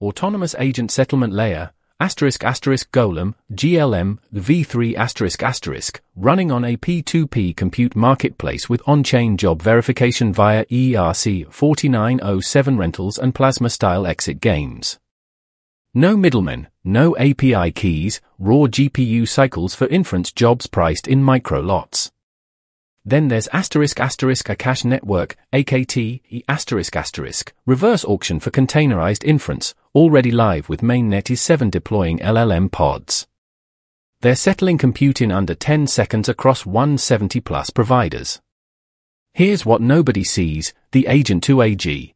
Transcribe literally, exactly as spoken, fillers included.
Autonomous Agent Settlement Layer, asterisk asterisk Golem, G L M, v three asterisk asterisk, running on a P two P compute marketplace with on-chain job verification via E R C forty-nine oh seven rentals and Plasma-style exit games. No middlemen, no A P I keys, raw G P U cycles for inference jobs priced in micro lots. Then there's asterisk asterisk Akash Network, A K T, E asterisk asterisk, reverse auction for containerized inference, already live with mainnet E seven deploying L L M pods. They're settling compute in under ten seconds across one hundred seventy plus providers. Here's what nobody sees, the Agent two A G.